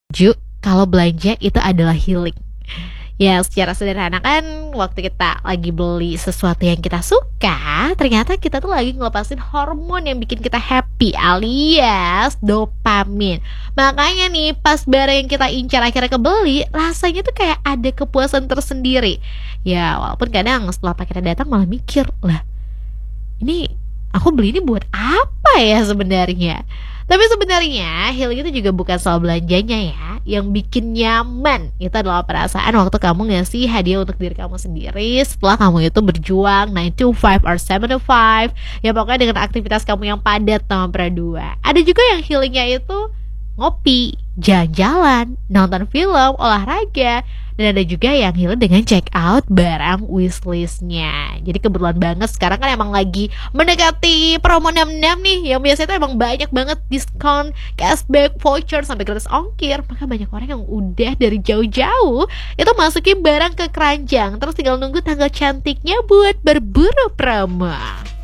Ju, kalau belanja itu adalah healing. Ya, secara sederhana kan waktu kita lagi beli sesuatu yang kita suka, ternyata kita tuh lagi ngelepasin hormon yang bikin kita happy alias dopamin. Makanya nih, pas barang yang kita incar akhirnya kebeli, rasanya tuh kayak ada kepuasan tersendiri. Ya, walaupun kadang setelah paketnya datang malah mikir, lah ini aku beli ini buat apa ya sebenarnya? Tapi sebenarnya healing itu juga bukan soal belanjanya ya. Yang bikin nyaman itu adalah perasaan waktu kamu ngasih hadiah untuk diri kamu sendiri setelah kamu itu berjuang 9 to 5 or 7 to 5. Ya pokoknya dengan aktivitas kamu yang padat tanpa dua. Ada juga yang healingnya itu ngopi, jalan-jalan, nonton film, olahraga. Dan ada juga yang healing dengan check out barang wishlistnya. Jadi kebetulan banget sekarang kan emang lagi mendekati promo 66 nih, yang biasanya tuh emang banyak banget diskon, cashback, voucher, sampai gratis ongkir. Maka banyak orang yang udah dari jauh-jauh itu masukin barang ke keranjang, terus tinggal nunggu tanggal cantiknya buat berburu promo.